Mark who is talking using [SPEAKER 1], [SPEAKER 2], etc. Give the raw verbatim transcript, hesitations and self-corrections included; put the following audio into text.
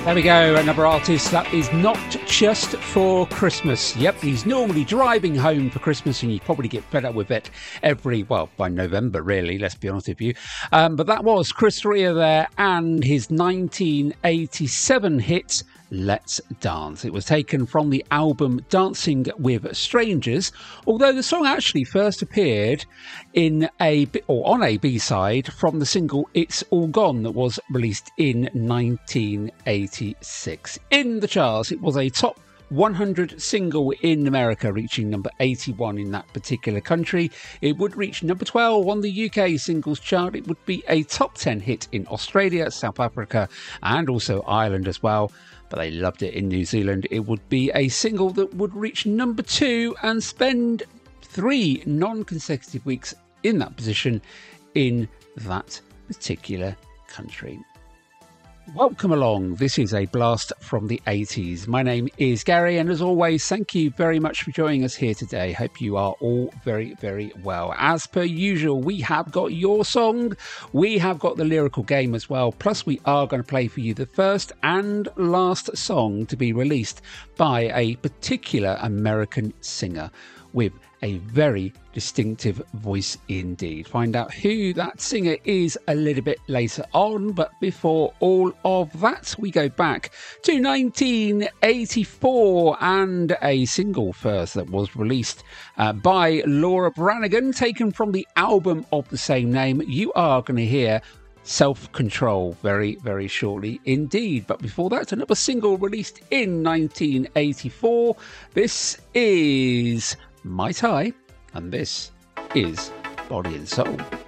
[SPEAKER 1] There we go, another artist that is not just for Christmas. Yep, he's normally driving home for Christmas and you probably get fed up with it every, well, by November really, let's be honest with you. Um, but that was Chris Rea there and his nineteen eighty-seven hit, Let's Dance. It was taken from the album Dancing with Strangers, although the song actually first appeared in a or on a B-side from the single It's All Gone that was released in nineteen eighty-six. In the charts, it was a top one hundred single in America, reaching number eighty-one in that particular country. It would reach number twelve on the U K singles chart. It would be a top ten hit in Australia, South Africa, and also Ireland as well. But they loved it in New Zealand. It would be a single that would reach number two and spend three non-consecutive weeks in that position in that particular country. Welcome along. This is a blast from the eighties. My name is Gary, and as always, thank you very much for joining us here today. Hope you are all very, very well. As per usual, we have got your song, we have got the lyrical game as well, plus we are going to play for you the first and last song to be released by a particular American singer with a very distinctive voice indeed. Find out who that singer is a little bit later on, but before all of that, we go back to nineteen eighty-four and a single first that was released uh, by Laura Branigan, taken from the album of the same name. You are going to hear Self-Control very, very shortly indeed. But before that, another single released in nineteen eighty-four. This is Mai Tai, and this is Body and Soul.